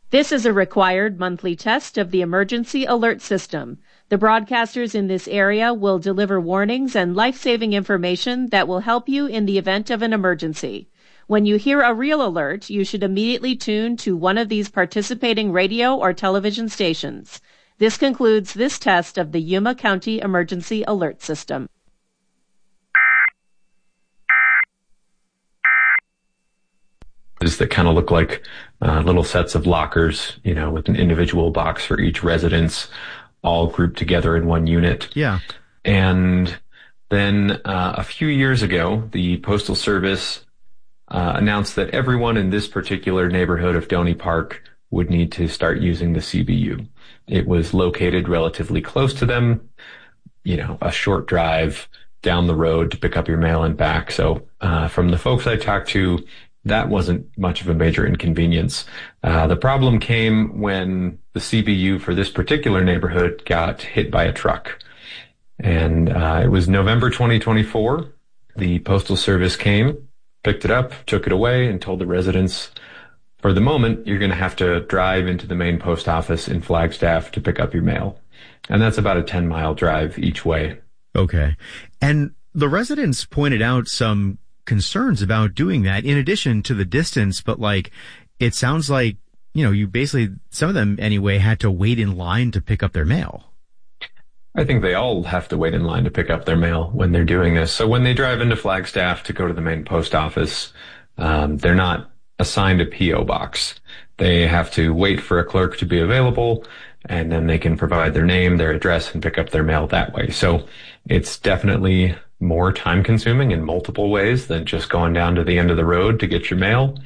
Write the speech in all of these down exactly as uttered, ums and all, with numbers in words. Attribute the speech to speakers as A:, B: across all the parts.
A: This is a required monthly test of the emergency alert system. The broadcasters in this area will deliver warnings and life-saving information that will help you in the event of an emergency. When you hear a real alert, you should immediately tune to one of these participating radio or television stations. This concludes this test of the Yuma County Emergency Alert System.
B: That kind of look like uh, little sets of lockers, you know, with an individual box for each residence, all grouped together in one unit.
C: Yeah.
B: And then uh, a few years ago, the Postal Service uh, announced that everyone in this particular neighborhood of Donny Park would need to start using the C B U. It was located relatively close to them, you know, a short drive down the road to pick up your mail and back. So uh, from the folks I talked to, that wasn't much of a major inconvenience. Uh, the problem came when the C B U for this particular neighborhood got hit by a truck. And uh, it was November twenty twenty-four. The Postal Service came, picked it up, took it away, and told the residents, for the moment, you're going to have to drive into the main post office in Flagstaff to pick up your mail. And that's about a ten-mile drive each way.
C: Okay. And the residents pointed out some concerns about doing that in addition to the distance, but like, it sounds like, you know, you basically, some of them anyway, had to wait in line to pick up their mail.
B: I think they all have to wait in line to pick up their mail when they're doing this. So when they drive into Flagstaff to go to the main post office, um, they're not assigned a P O box. They have to wait for a clerk to be available, and then they can provide their name, their address, and pick up their mail that way. So it's definitely more time consuming in multiple ways than just going down to the end of the road to get your mail.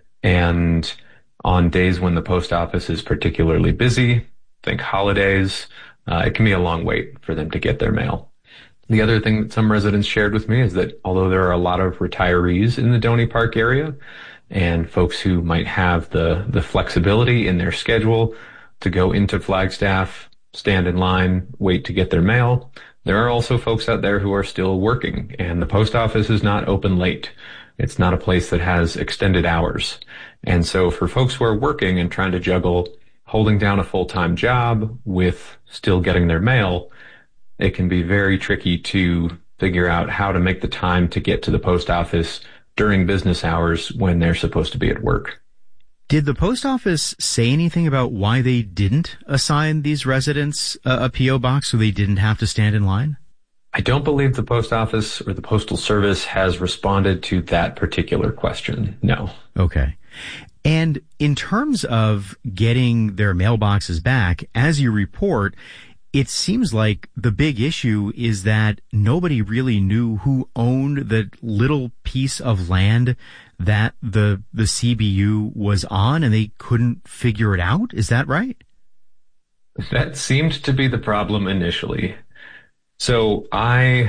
B: And on days when the post office is particularly busy, think holidays, uh, it can be a long wait for them to get their mail. The other thing that some residents shared with me is that although there are a lot of retirees in the Donny Park area and folks who might have the, the flexibility in their schedule to go into Flagstaff, stand in line, wait to get their mail, there are also folks out there who are still working, and the post office is not open late. It's not a place that has extended hours. And so for folks who are working and trying to juggle holding down a full-time job with still getting their mail, it can be very tricky to figure out how to make the time to get to the post office during business hours when they're supposed to be at work.
C: Did the post office say anything about why they didn't assign these residents a, a P O box so they didn't have to stand in line?
B: I don't believe the post office or the Postal Service has responded to that particular question. No.
C: Okay. And in terms of getting their mailboxes back, as you report, it seems like the big issue is that nobody really knew who owned the little piece of land that the the C B U was on, and they couldn't figure it out. Is that right?
B: That seemed to be the problem initially. So I,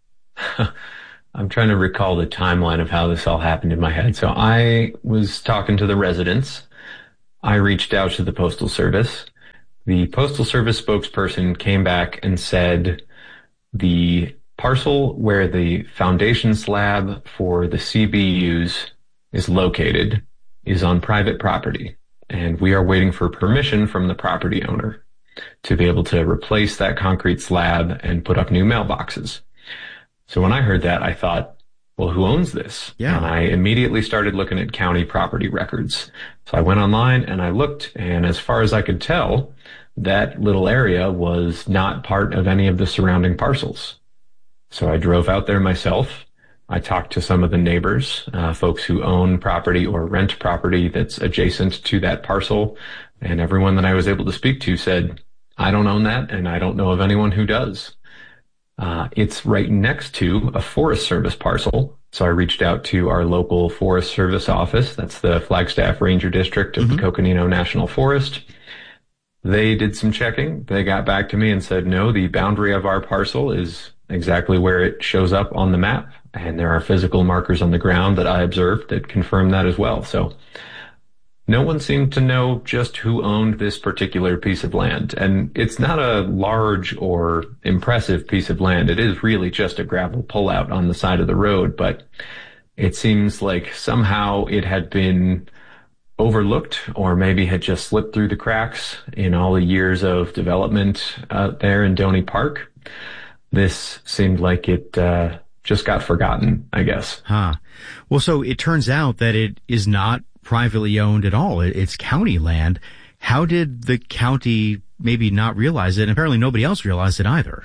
B: I'm trying to recall the timeline of how this all happened in my head. So I was talking to the residents. I reached out to the Postal Service. The Postal Service spokesperson came back and said the parcel where the foundation slab for the C B Us is located is on private property, and we are waiting for permission from the property owner to be able to replace that concrete slab and put up new mailboxes. So when I heard that, I thought, well, who owns this?
C: Yeah.
B: And I immediately started looking at county property records. So I went online and I looked, and as far as I could tell, that little area was not part of any of the surrounding parcels. So I drove out there myself. I talked to some of the neighbors, uh, folks who own property or rent property that's adjacent to that parcel. And everyone that I was able to speak to said, I don't own that, and I don't know of anyone who does. Uh, it's right next to a Forest Service parcel. So I reached out to our local Forest Service office. That's the Flagstaff Ranger District of mm-hmm. the Coconino National Forest. They did some checking. They got back to me and said, no, the boundary of our parcel is exactly where it shows up on the map. And there are physical markers on the ground that I observed that confirm that as well. So no one seemed to know just who owned this particular piece of land. And it's not a large or impressive piece of land. It is really just a gravel pullout on the side of the road. But it seems like somehow it had been overlooked or maybe had just slipped through the cracks in all the years of development out there in Donny Park. This seemed like it uh, just got forgotten, I guess.
C: Huh. Well, so it turns out that it is not privately owned at all. It's county land. How did the county maybe not realize it? And apparently nobody else realized it either.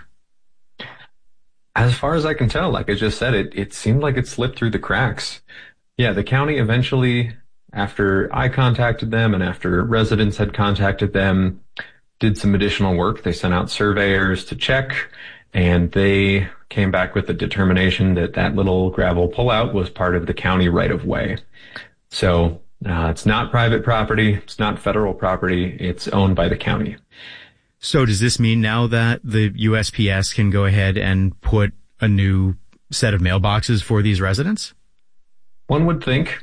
B: As far as I can tell, like I just said, it, it seemed like it slipped through the cracks. Yeah, the county eventually, after I contacted them and after residents had contacted them, did some additional work. They sent out surveyors to check, and they came back with the determination that that little gravel pullout was part of the county right-of-way. So uh, it's not private property. It's not federal property. It's owned by the county.
C: So does this mean now that the U S P S can go ahead and put a new set of mailboxes for these residents?
B: One would think.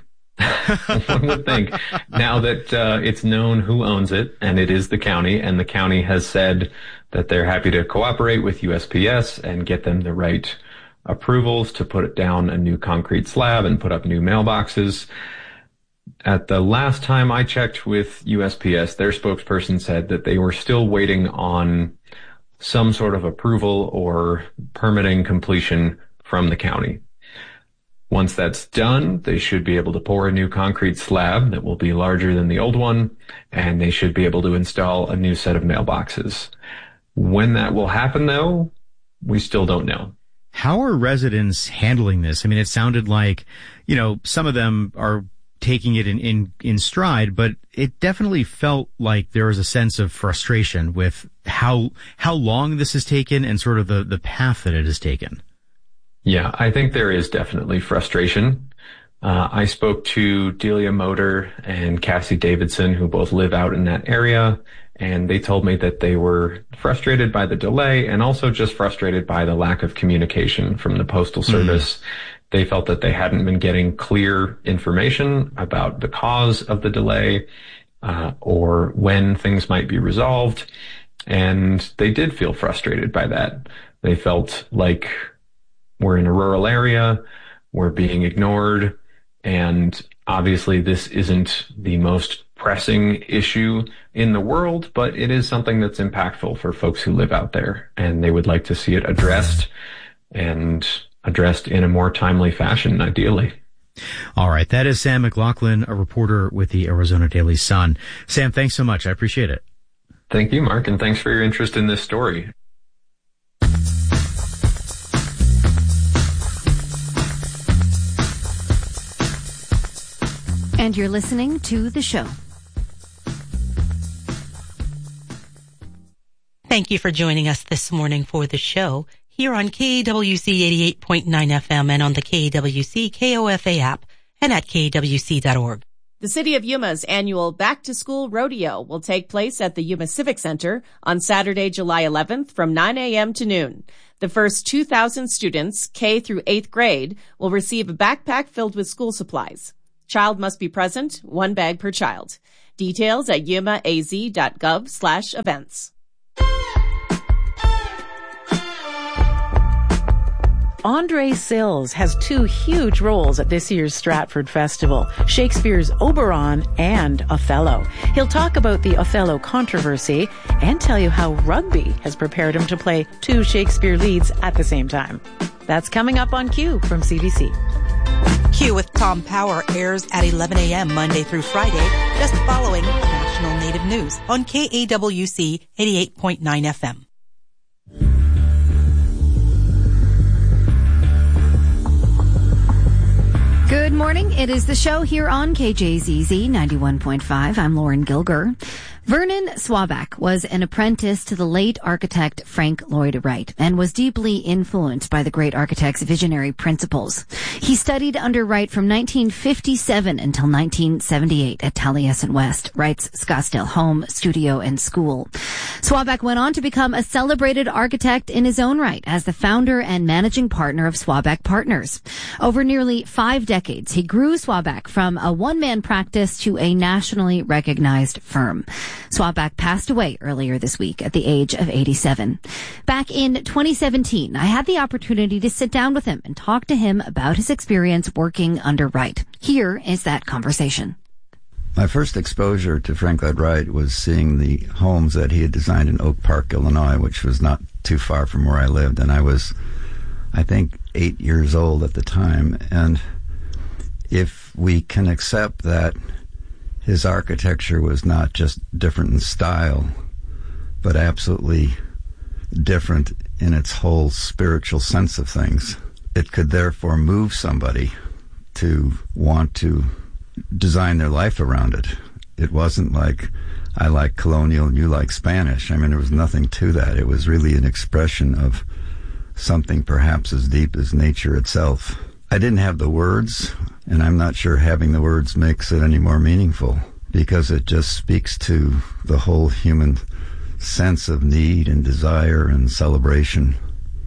B: One would think. Now that uh, it's known who owns it, and it is the county, and the county has said that they're happy to cooperate with U S P S and get them the right approvals to put down a new concrete slab and put up new mailboxes. At the last time I checked with U S P S, their spokesperson said that they were still waiting on some sort of approval or permitting completion from the county. Once that's done, they should be able to pour a new concrete slab that will be larger than the old one, and they should be able to install a new set of mailboxes. When that will happen, though, we still don't know.
C: How are residents handling this? I mean, it sounded like, you know, some of them are taking it in, in, in stride, but it definitely felt like there was a sense of frustration with how, how long this has taken and sort of the, the path that it has taken.
B: Yeah, I think there is definitely frustration. Uh, I spoke to Delia Motor and Cassie Davidson, who both live out in that area, and they told me that they were frustrated by the delay and also just frustrated by the lack of communication from the Postal Service. Mm. They felt that they hadn't been getting clear information about the cause of the delay, uh, or when things might be resolved. And they did feel frustrated by that. They felt like we're in a rural area, we're being ignored, and obviously this isn't the most pressing issue in the world, but it is something that's impactful for folks who live out there, and they would like to see it addressed and addressed in a more timely fashion, ideally.
C: All right. That is Sam McLaughlin, a reporter with the Arizona Daily Sun. Sam, thanks so much. I appreciate it.
B: Thank you, Mark, and thanks for your interest in this story.
D: And you're listening to the show.
E: Thank you for joining us this morning for the show here on K A W C eighty-eight point nine F M and on the K A W C K O F A app and at K A W C dot org.
A: The City of Yuma's annual Back to School Rodeo will take place at the Yuma Civic Center on Saturday, July eleventh from nine a.m. to noon. The first two thousand students, K through eighth grade, will receive a backpack filled with school supplies. Child must be present, one bag per child. Details at yumaaz dot gov slash events.
F: Andre Sills has two huge roles at this year's Stratford Festival, Shakespeare's Oberon and Othello. He'll talk about the Othello controversy and tell you how rugby has prepared him to play two Shakespeare leads at the same time. That's coming up on Q from C B C.
E: Q with Tom Power airs at eleven a.m. Monday through Friday, just following National Native News on K A W C eighty-eight point nine F M.
D: Good morning. It is the show here on K J Z Z ninety-one point five. I'm Lauren Gilger. Vernon Swaback was an apprentice to the late architect Frank Lloyd Wright and was deeply influenced by the great architect's visionary principles. He studied under Wright from nineteen fifty-seven until nineteen seventy-eight at Taliesin West, Wright's Scottsdale home, studio, and school. Swaback went on to become a celebrated architect in his own right as the founder and managing partner of Swaback Partners. Over nearly five decades, he grew Swaback from a one-man practice to a nationally recognized firm. Swaback passed away earlier this week at the age of eighty-seven. Back in twenty seventeen, I had the opportunity to sit down with him and talk to him about his experience working under Wright. Here is that conversation.
G: My first exposure to Frank Lloyd Wright was seeing the homes that he had designed in Oak Park, Illinois, which was not too far from where I lived. And I was, I think, eight years old at the time. And if we can accept that his architecture was not just different in style, but absolutely different in its whole spiritual sense of things, it could therefore move somebody to want to design their life around it. It wasn't like, I like colonial and you like Spanish. I mean, there was nothing to that. It was really an expression of something perhaps as deep as nature itself. I didn't have the words, and I'm not sure having the words makes it any more meaningful, because it just speaks to the whole human sense of need and desire and celebration.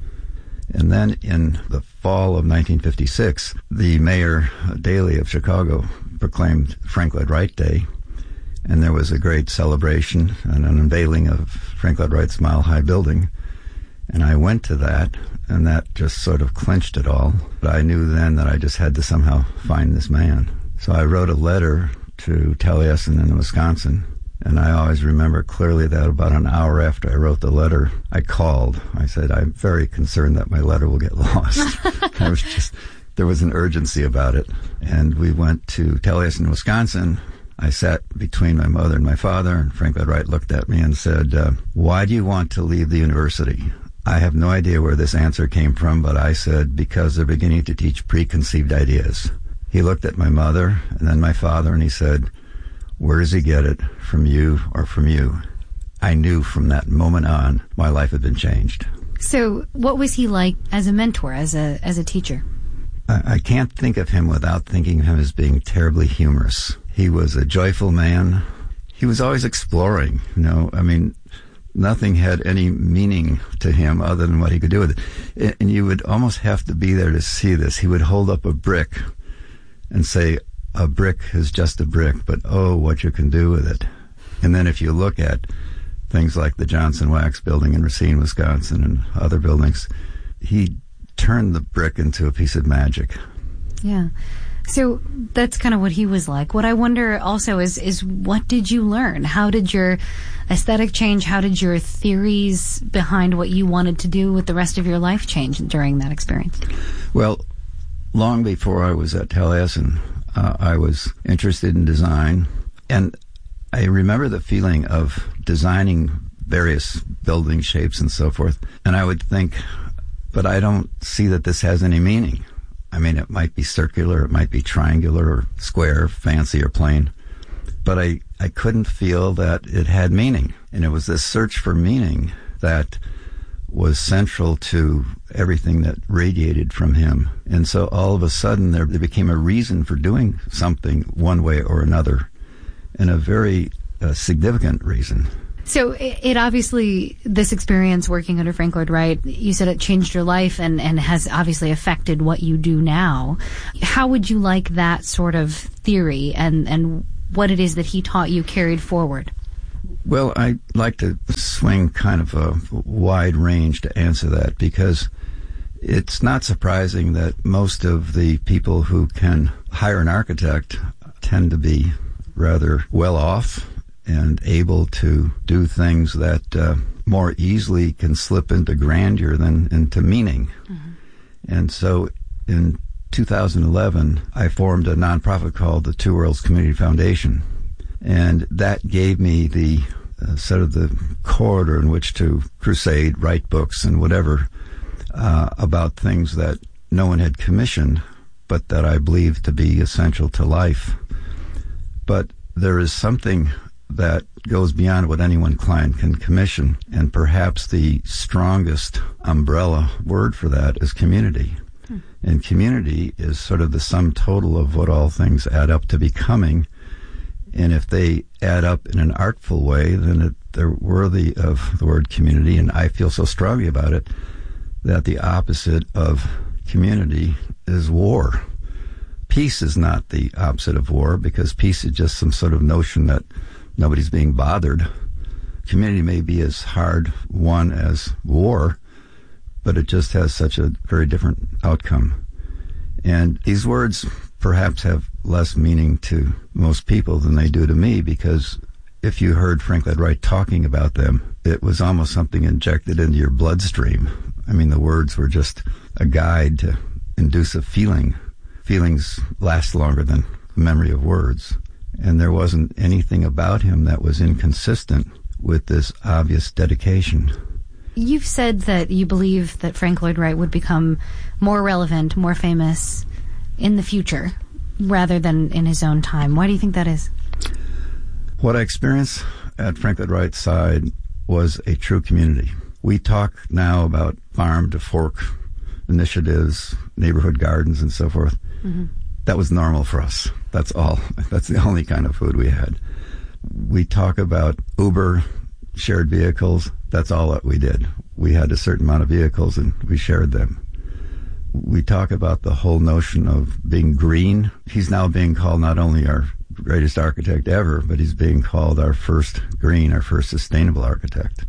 G: And then in the fall of nineteen fifty-six, the mayor, Daley of Chicago, proclaimed Frank Lloyd Wright Day, and there was a great celebration and an unveiling of Frank Lloyd Wright's Mile High building. And I went to that, and that just sort of clinched it all. But I knew then that I just had to somehow find this man. So I wrote a letter to Taliesin in Wisconsin, and I always remember clearly that about an hour after I wrote the letter, I called. I said, I'm very concerned that my letter will get lost. I was just... There was an urgency about it. And we went to Taliesin, Wisconsin. I sat between my mother and my father, and Frank Lloyd Wright looked at me and said, uh, why do you want to leave the university? I have no idea where this answer came from, but I said, because they're beginning to teach preconceived ideas. He looked at my mother and then my father, and he said, where does he get it, from you or from you? I knew from that moment on my life had been changed.
D: So what was he like as a mentor, as a as a teacher?
G: I can't think of him without thinking of him as being terribly humorous. He was a joyful man. He was always exploring, you know. I mean, nothing had any meaning to him other than what he could do with it. And you would almost have to be there to see this. He would hold up a brick and say, a brick is just a brick, but oh, what you can do with it. And then if you look at things like the Johnson Wax building in Racine, Wisconsin, and other buildings, he turned the brick into a piece of magic.
D: Yeah. So that's kind of what he was like. What I wonder also is, is what did you learn? How did your aesthetic change? How did your theories behind what you wanted to do with the rest of your life change during that experience?
G: Well, long before I was at Taliesin, uh, I was interested in design. And I remember the feeling of designing various building shapes and so forth. And I would think, but I don't see that this has any meaning. I mean, it might be circular, it might be triangular or square, fancy or plain, but I, I couldn't feel that it had meaning. And it was this search for meaning that was central to everything that radiated from him. And so all of a sudden there, there became a reason for doing something one way or another, and a very uh, significant reason.
D: So it, it obviously, this experience working under Frank Lloyd Wright, you said it changed your life and, and has obviously affected what you do now. How would you like that sort of theory and, and what it is that he taught you carried forward?
G: Well, I like to swing kind of a wide range to answer that, because it's not surprising that most of the people who can hire an architect tend to be rather well off and able to do things that uh, more easily can slip into grandeur than into meaning. Mm-hmm. And so in two thousand eleven, I formed a nonprofit called the Two Worlds Community Foundation. And that gave me the uh, sort of the corridor in which to crusade, write books and whatever uh, about things that no one had commissioned, but that I believed to be essential to life. But there is something that goes beyond what any one client can commission, and perhaps the strongest umbrella word for that is community. Hmm. And community is sort of the sum total of what all things add up to becoming, and if they add up in an artful way, then it, they're worthy of the word community. And I feel so strongly about it that the opposite of community is war. Peace is not the opposite of war, because peace is just some sort of notion that nobody's being bothered. Community may be as hard won as war, but it just has such a very different outcome. And these words perhaps have less meaning to most people than they do to me, because if you heard Frank Lloyd Wright talking about them, it was almost something injected into your bloodstream. I mean, the words were just a guide to induce a feeling. Feelings last longer than the memory of words. And there wasn't anything about him that was inconsistent with this obvious dedication.
D: You've said that you believe that Frank Lloyd Wright would become more relevant, more famous in the future rather than in his own time. Why do you think that is?
G: What I experienced at Frank Lloyd Wright's side was a true community. We talk now about farm to fork initiatives, neighborhood gardens, and so forth. Mm-hmm. That was normal for us. That's all. That's the only kind of food we had. We talk about Uber, shared vehicles. That's all that we did. We had a certain amount of vehicles and we shared them. We talk about the whole notion of being green. He's now being called not only our greatest architect ever, but he's being called our first green, our first sustainable architect.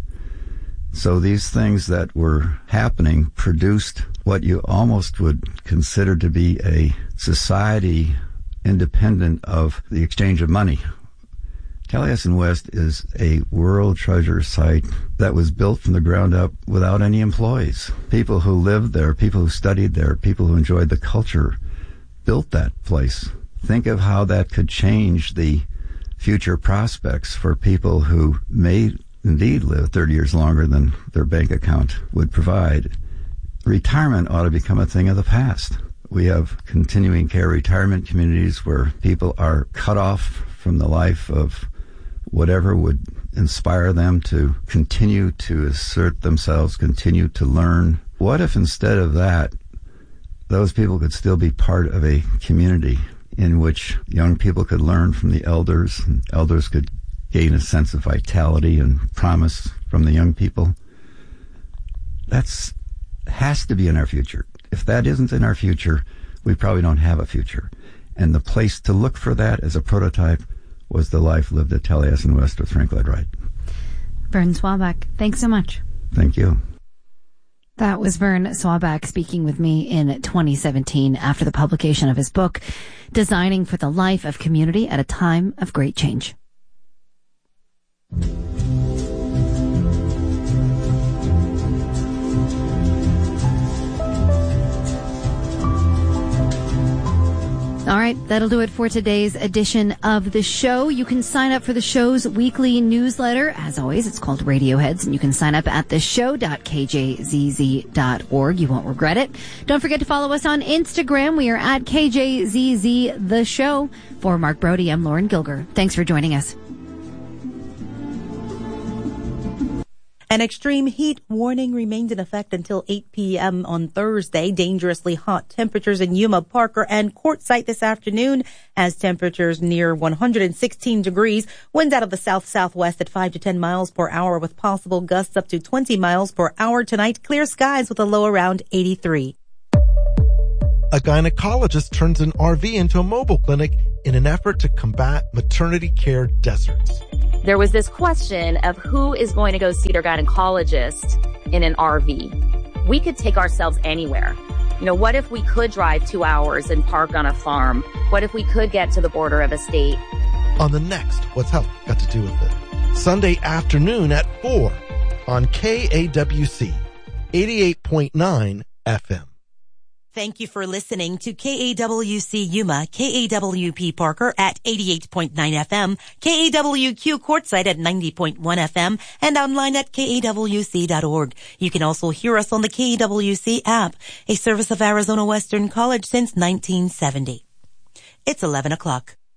G: So these things that were happening produced what you almost would consider to be a society independent of the exchange of money. Taliesin West is a world treasure site that was built from the ground up without any employees. People who lived there, people who studied there, people who enjoyed the culture built that place. Think of how that could change the future prospects for people who may indeed live thirty years longer than their bank account would provide. Retirement ought to become a thing of the past. We have continuing care retirement communities where people are cut off from the life of whatever would inspire them to continue to assert themselves, continue to learn. What if instead of that, those people could still be part of a community in which young people could learn from the elders, and elders could gain a sense of vitality and promise from the young people? That's has to be in our future. If that isn't in our future, we probably don't have a future. And the place to look for that as a prototype was the life lived at Taliesin West with Frank Lloyd Wright.
D: Vern Swabach, thanks so much.
G: Thank you.
D: That was Vern Swabach speaking with me in twenty seventeen after the publication of his book, Designing for the Life of Community at a Time of Great Change. All right, that'll do it for today's edition of the show. You can sign up for the show's weekly newsletter. As always, it's called Radioheads, and you can sign up at the show dot k j z z dot org. You won't regret it. Don't forget to follow us on Instagram. We are at K J Z Z The Show. For Mark Brody, I'm Lauren Gilger. Thanks for joining us.
E: An extreme heat warning remains in effect until eight p.m. on Thursday. Dangerously hot temperatures in Yuma, Parker, and Quartzsite this afternoon as temperatures near one hundred sixteen degrees. Winds out of the south-southwest at five to ten miles per hour with possible gusts up to twenty miles per hour tonight. Clear skies with a low around eighty-three.
H: A gynecologist turns an R V into a mobile clinic in an effort to combat maternity care deserts.
I: There was this question of who is going to go see their gynecologist in an R V. We could take ourselves anywhere. You know, what if we could drive two hours and park on a farm? What if we could get to the border of a state?
H: On the next What's Health Got to Do with It? Sunday afternoon at four on K A W C eighty-eight point nine F M.
E: Thank you for listening to K A W C Yuma, K A W P Parker at eighty-eight point nine F M, K A W Q Quartzsite at ninety point one F M, and online at K A W C dot org. You can also hear us on the K A W C app, a service of Arizona Western College since nineteen seventy. It's eleven o'clock.